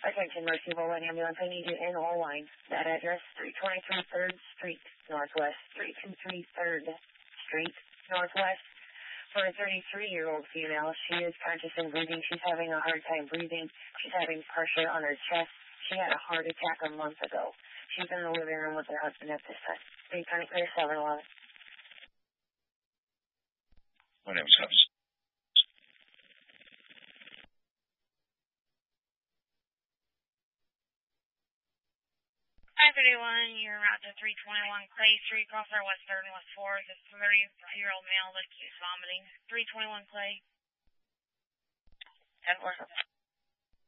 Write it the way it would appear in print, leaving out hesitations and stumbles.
Attention, Mercy Boulevard Ambulance. I need you in all lines. That address, 323 3rd Street, Northwest. 323 3rd Street, Northwest. For a 33-year-old female, she is conscious and breathing. She's having a hard time breathing. She's having pressure on her chest. She had a heart attack a month ago. She's in the living room with her husband at this time. 323 711. My name is Hubs. 531, you're route to 321 Clay Street, Crossfire West 3rd and West 4th. It's a 32-year-old male that keeps vomiting. 321 Clay. 10-4.